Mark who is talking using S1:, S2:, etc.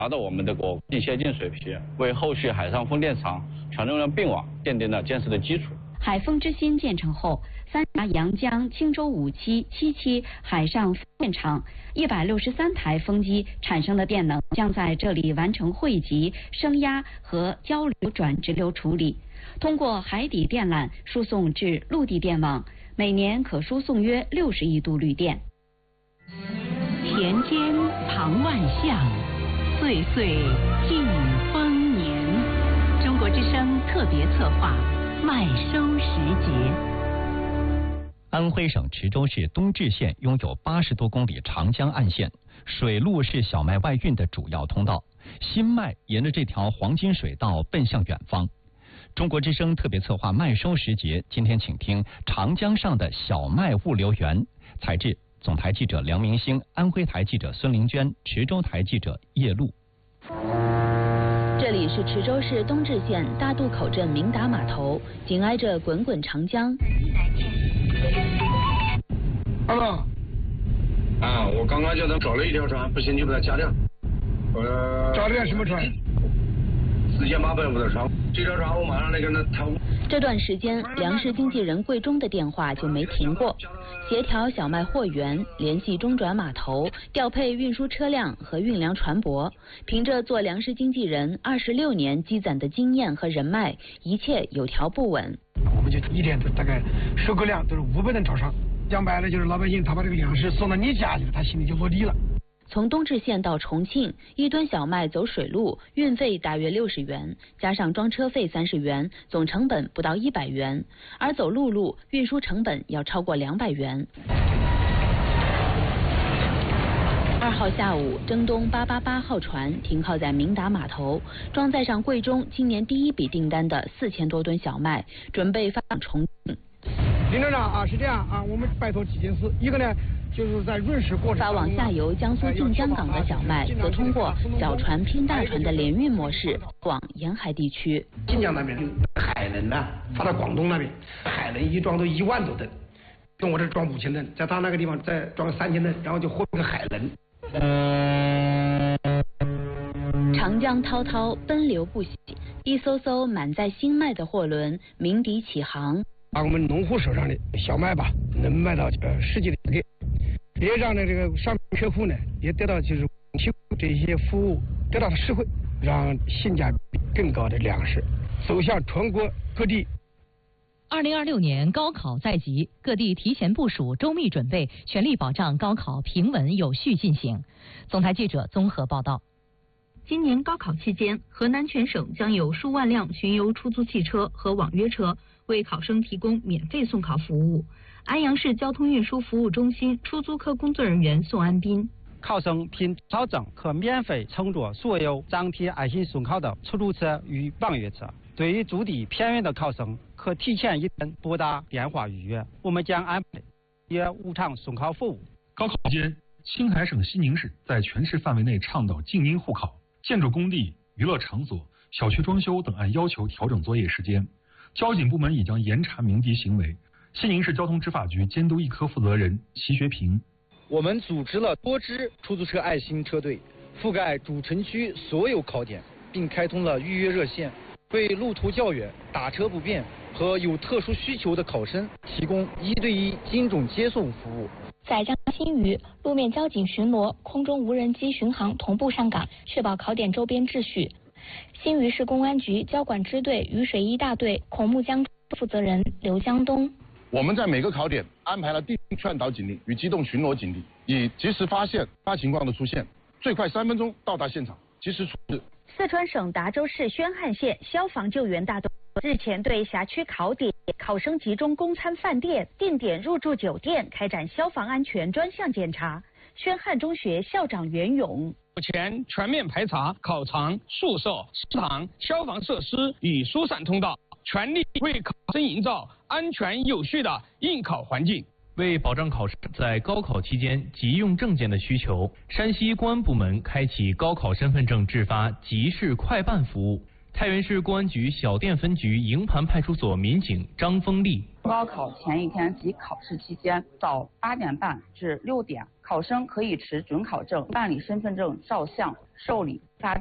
S1: 达到我们的国际先进水平，为后续海上风电场全容量并网奠定了建设的基础。
S2: 海风之星建成后，三峡、阳江、青州5期、7期海上风电场163台风机产生的电能将在这里完成汇集、升压和交流转直流处理，通过海底电缆输送至陆地电网，每年可输送约60亿度绿电。
S3: 田间藏万象，岁岁尽丰年。中国之声特别策划麦收时节。
S4: 安徽省池州市东至县拥有80多公里长江岸线，水路是小麦外运的主要通道，新麦沿着这条黄金水道奔向远方。中国之声特别策划麦收时节，今天请听长江上的小麦物流园，采制总台记者梁明星，安徽台记者孙玲娟，池州台记者叶璐。
S5: 这里是池州市东至县大渡口镇明达码头，紧挨着滚滚长江。
S6: Hello， 我刚刚叫他找了一条船，不行就把它加量。加量什么船？4850的船，这条船我马上来跟他谈。
S5: 这段时间，粮食经纪人桂忠的电话就没停过，协调小麦货源，联系中转码头，调配运输车辆和运粮船舶。凭着做粮食经纪人26年积攒的经验和人脉，一切有条不紊。
S6: 我们就一天大概收购量都是500吨朝上，讲白了就是老百姓他把这个粮食送到你家去了，他心里就落地了。
S5: 从东至县到重庆，1吨小麦走水路运费大约60元，加上装车费30元，总成本不到100元。而走陆路运输成本要超过200元。2号下午，征东888号船停靠在明达码头，装载上桂忠今年第一笔订单的4000多吨小麦，准备发往重庆。
S6: 林站长是这样我们拜托几件事，一个呢就是在运输过程
S5: 发往下游江苏晋江港的小麦，则通过小船拼大船的联运模式往沿海地区。
S6: 晋江那边海能呢，发到广东那边，海能一装都1万多吨，跟我这装5000吨，在他那个地方再装3000吨，然后就换个海能。
S5: 长江滔滔，奔流不息，一艘艘满载新麦的货轮鸣笛起航。
S6: 把我们农户手上的小麦吧，能卖到世界的价格，也让这个上面客户呢，也得到就是提供这些服务得到实惠，让性价比更高的粮食走向全国各地。
S7: 2026年高考在即，各地提前部署、周密准备，全力保障高考平稳有序进行。总台记者综合报道。
S8: 今年高考期间，河南全省将有数万辆巡游出租汽车和网约车为考生提供免费送考服务。安阳市交通运输服务中心出租科工作人员宋安斌：
S9: 考生凭考证可免费乘坐所有张贴爱心送考的出租车与网约车。对于住地偏远的考生，可提前1天拨打电话预约，我们将安排约无偿送考服务。
S10: 高考期间，青海省西宁市在全市范围内倡导静音护考，建筑工地、娱乐场所、小区装修等按要求调整作业时间。交警部门已将严查鸣笛行为。西宁市交通执法局监督一科负责人齐学平：
S11: 我们组织了多支出租车爱心车队，覆盖主城区所有考点，并开通了预约热线，为路途较远、打车不便和有特殊需求的考生提供1对1精准接送服务。
S12: 在江新余，路面交警巡逻、空中无人机巡航同步上岗，确保考点周边秩序。新余市公安局交管支队雨水1大队孔目江负责人刘江东：
S13: 我们在每个考点安排了地形劝导警力与机动巡逻警力，以及时发现突发情况的出现，最快3分钟到达现场，及时处置。
S14: 四川省达州市宣汉县消防救援大队日前对辖区考点、考生集中供餐饭店、定点入住酒店开展消防安全专项检查。宣汉中学校长袁勇：
S15: 目前全面排查考场、宿舍、食堂、消防设施与疏散通道，全力为考生营造安全有序的应考环境。
S16: 为保障考生在高考期间急用证件的需求，山西公安部门开启高考身份证制发即时快办服务。太原市公安局小店分局营盘派出所民警张峰丽：
S17: 高考前一天及考试期间，早8点半至6点，考生可以持准考证办理身份证照相， 受理他